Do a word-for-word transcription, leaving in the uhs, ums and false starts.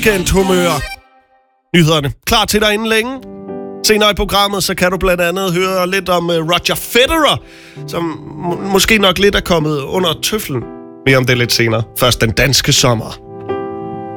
weekendhumør. Nyhederne klar til dig inden længe. Senere i programmet, så kan du blandt andet høre lidt om Roger Federer, som må- måske nok lidt er kommet under tøflen. Mere om det lidt senere. Først den danske sommer.